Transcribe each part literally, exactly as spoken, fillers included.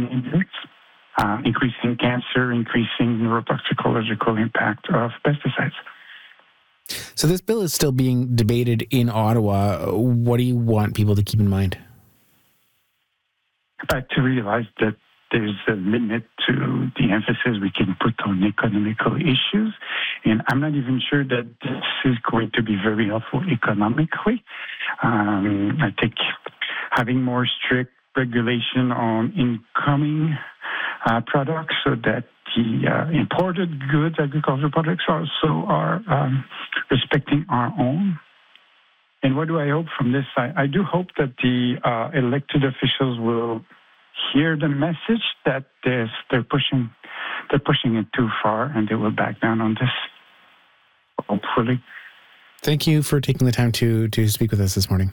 index, uh, increasing cancer, increasing neurotoxicological impact of pesticides. So this bill is still being debated in Ottawa. What do you want people to keep in mind? But to realize that there's a limit to the emphasis we can put on economical issues. And I'm not even sure that this is going to be very helpful economically. Um, I think having more strict regulation on incoming uh, products so that the uh, imported goods, agricultural products, also are um, respecting our own. And what do I hope from this? I, I do hope that the uh, elected officials will hear the message that they're, they're pushing they're pushing it too far, and they will back down on this, hopefully. Thank you for taking the time to to speak with us this morning.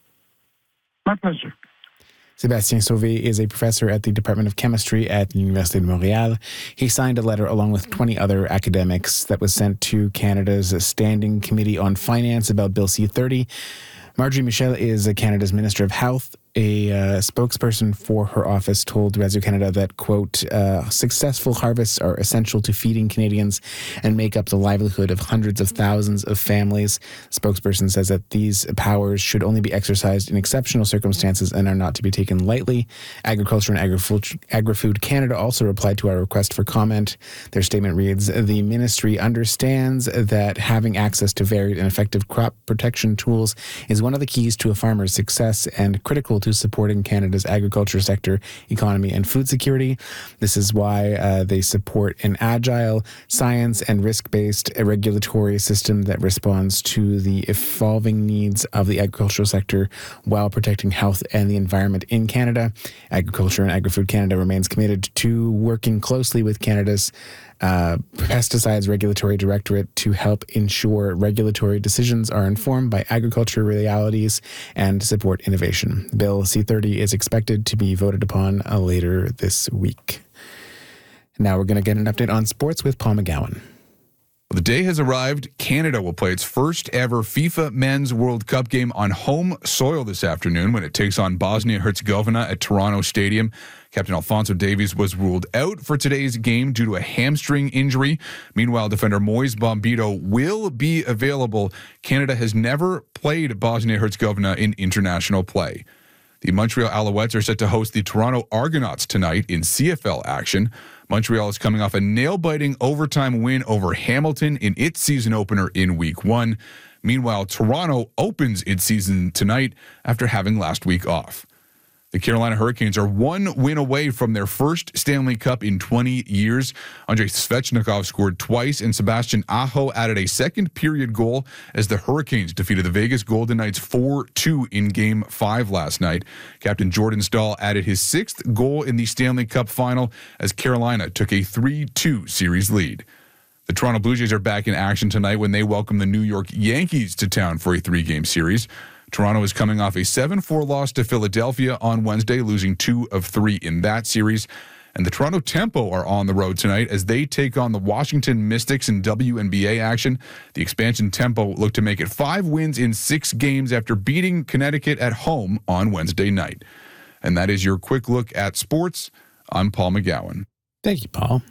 My pleasure. Sébastien Sauvé is a professor at the Department of Chemistry at the Université de Montréal. He signed a letter along with twenty other academics that was sent to Canada's Standing Committee on Finance about Bill C thirty. Marjorie Michel is Canada's Minister of Health. A uh, spokesperson for her office told Radio Canada that, quote, uh, successful harvests are essential to feeding Canadians and make up the livelihood of hundreds of thousands of families. The spokesperson says that these powers should only be exercised in exceptional circumstances and are not to be taken lightly. Agriculture and Agri-Food, Agri-Food Canada also replied to our request for comment. Their statement reads, the ministry understands that having access to varied and effective crop protection tools is one of the keys to a farmer's success and critical to supporting Canada's agriculture sector, economy, and food security. This is why uh, they support an agile, science and risk-based regulatory system that responds to the evolving needs of the agricultural sector while protecting health and the environment in Canada. Agriculture and Agri-Food Canada remains committed to working closely with Canada's Uh, Pesticides Regulatory Directorate to help ensure regulatory decisions are informed by agriculture realities and support innovation. Bill C thirty is expected to be voted upon uh, later this week. Now we're going to get an update on sports with Paul McGowan. The day has arrived. Canada will play its first ever FIFA Men's World Cup game on home soil this afternoon when it takes on Bosnia-Herzegovina at Toronto Stadium. Captain Alphonso Davies was ruled out for today's game due to a hamstring injury. Meanwhile, defender Moise Bombito will be available. Canada has never played Bosnia-Herzegovina in international play. The Montreal Alouettes are set to host the Toronto Argonauts tonight in C F L action. Montreal is coming off a nail-biting overtime win over Hamilton in its season opener in week one. Meanwhile, Toronto opens its season tonight after having last week off. The Carolina Hurricanes are one win away from their first Stanley Cup in twenty years. Andrei Svechnikov scored twice, and Sebastian Aho added a second-period goal as the Hurricanes defeated the Vegas Golden Knights four two in Game five last night. Captain Jordan Staal added his sixth goal in the Stanley Cup final as Carolina took a three two series lead. The Toronto Blue Jays are back in action tonight when they welcome the New York Yankees to town for a three-game series. Toronto is coming off a seven four loss to Philadelphia on Wednesday, losing two of three in that series. And the Toronto Tempo are on the road tonight as they take on the Washington Mystics in W N B A action. The expansion Tempo look to make it five wins in six games after beating Connecticut at home on Wednesday night. And that is your quick look at sports. I'm Paul McGowan. Thank you, Paul.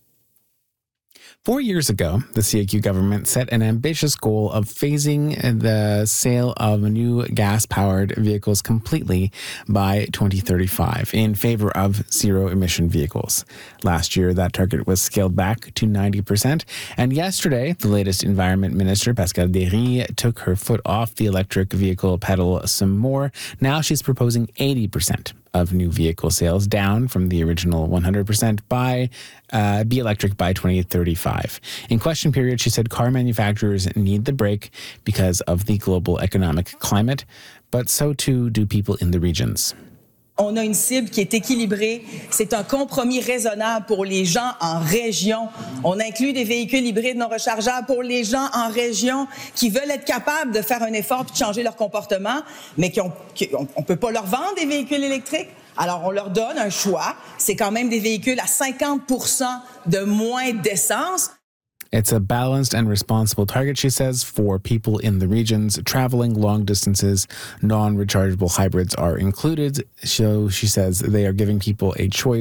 Four years ago, the C A Q government set an ambitious goal of phasing the sale of new gas-powered vehicles completely by twenty thirty-five in favor of zero-emission vehicles. Last year, that target was scaled back to ninety percent. And yesterday, the latest Environment Minister, Pascale Derry, took her foot off the electric vehicle pedal some more. Now she's proposing eighty percent of new vehicle sales, down from the original one hundred percent by uh, be electric by twenty thirty-five. In question period, she said car manufacturers need the break because of the global economic climate, but so too do people in the regions. On a une cible qui est équilibrée. C'est un compromis raisonnable pour les gens en région. On inclut des véhicules hybrides non rechargeables pour les gens en région qui veulent être capables de faire un effort et de changer leur comportement, mais qui ont, qui, on ne peut pas leur vendre des véhicules électriques. Alors, on leur donne un choix. C'est quand même des véhicules à cinquante pour cent de moins d'essence. It's a balanced and responsible target, she says, for people in the regions traveling long distances. Non-rechargeable hybrids are included. So she says they are giving people a choice